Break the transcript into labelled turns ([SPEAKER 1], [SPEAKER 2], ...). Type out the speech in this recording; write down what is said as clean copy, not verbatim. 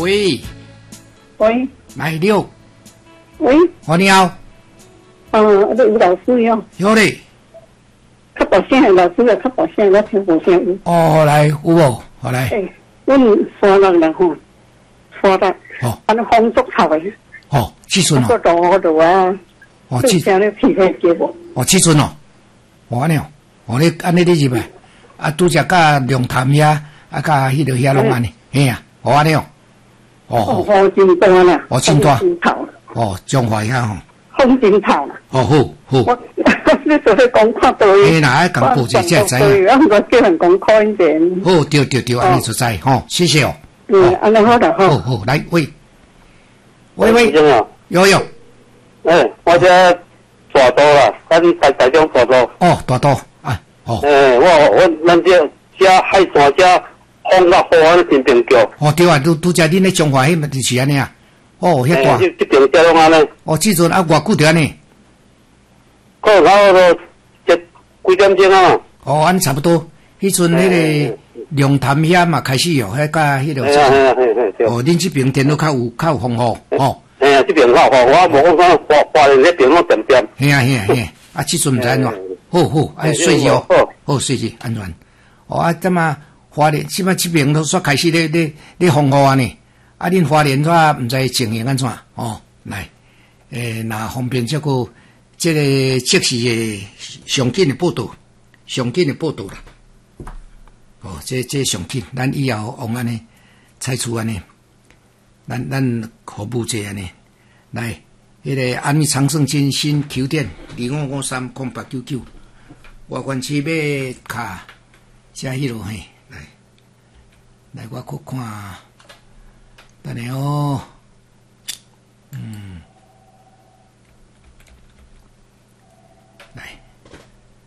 [SPEAKER 1] 喂，
[SPEAKER 2] 喂，
[SPEAKER 1] 来六，
[SPEAKER 2] 喂，
[SPEAKER 1] 你好，
[SPEAKER 2] 你有老师哟？
[SPEAKER 1] 有嘞。
[SPEAKER 2] 较大声的老师啊，较大声，我听无声有。
[SPEAKER 1] 哦，来有无？好来。
[SPEAKER 2] 阮山人啦吼，山人。
[SPEAKER 1] 哦。
[SPEAKER 2] 安尼风足臭的。
[SPEAKER 1] 哦，即阵哦。
[SPEAKER 2] 个路度啊。
[SPEAKER 1] 哦，
[SPEAKER 2] 即听咧天气节目。
[SPEAKER 1] 哦，即阵哦。哦，安尼哦。哦，你安尼你入来。啊，拄则甲龙潭遐，啊，甲迄落遐拢安尼。嘿啊，哦安尼哦。哦。
[SPEAKER 2] 风真大啦。
[SPEAKER 1] 哦，真大。
[SPEAKER 2] 真臭。
[SPEAKER 1] 哦，中华遐吼。
[SPEAKER 2] 风真臭啦。
[SPEAKER 1] 哦，好。
[SPEAKER 2] 你做迄功课对。
[SPEAKER 1] 嘿啦，爱讲报纸才知影。
[SPEAKER 2] 我叫人讲看一点。
[SPEAKER 1] 好，对，安尼就知吼，谢谢哦。
[SPEAKER 2] 安尼好啦，
[SPEAKER 1] 好，来喂，有。
[SPEAKER 3] 我这大刀啦，台中大刀。
[SPEAKER 1] 哦，大刀啊，哦。
[SPEAKER 3] 咱这海山这风啊雨安尼平平叫。
[SPEAKER 1] 哦，对啊，拄则恁咧中华迄嘛就是安尼啊。哦，遐大。
[SPEAKER 3] 这边这拢安尼。
[SPEAKER 1] 哦，即阵啊，偌久着安尼？
[SPEAKER 3] 差不多这几点钟啊？
[SPEAKER 1] 哦，安差不多。迄阵迄个龙潭遐嘛开始哦，迄甲迄落。哦，恁这边电脑较有丰富哦。
[SPEAKER 3] 这边较好，我无讲啥花莲那边拢点点。
[SPEAKER 1] 嘿啊，即阵毋知安怎？好，哎，睡觉，好睡觉安全。哦啊，怎么花莲即摆这边都煞开始咧丰富啊呢？啊，恁花莲煞毋知情形安怎？哦，来，若方便这个即个即时的上紧的报道啦。哦，这上紧，咱以后往安尼采取安尼，咱服务者安尼来。迄个安长盛金新球店25530899，外观区买卡加迄落嘿，来我去看，等下哦，来